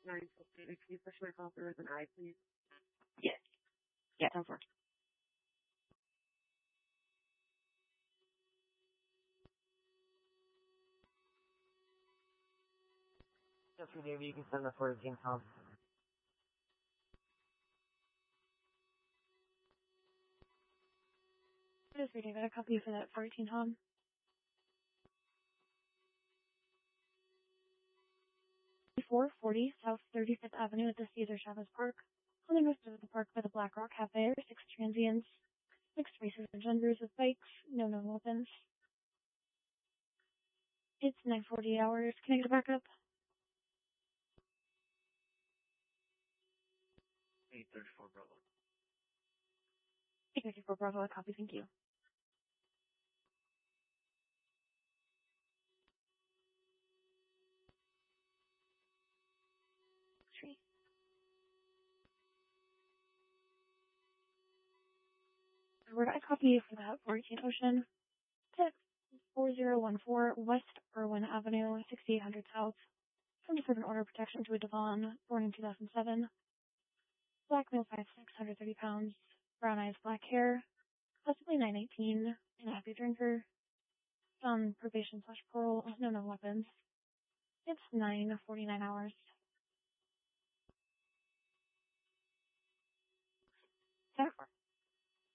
9:50. Can you push my call through with an I, please? Yes. Yeah, 10-4. Just for David, you can send the 14 Tom. Just for David, a copy for that 14 Tom. Four 40 South 35th Avenue at the Cesar Chavez Park. On the north side of the park by the Black Rock Cafe are 6 transients. Mixed races and genders with bikes, no known weapons. It's 9:40 hours. Can I get a backup? 834 Bravo. 834 Bravo, a copy, thank you. Tree. We're going to copy for that 14 Ocean. Tip 4014 West Irwin Avenue, 6800 South. From the Servant Order of Protection to a Devon, born in 2007. Black male 5'6", 130 pounds. Brown eyes, black hair. Possibly 918. And a happy drinker. On probation/parole, no known weapons. It's 9:49 hours. 10-4.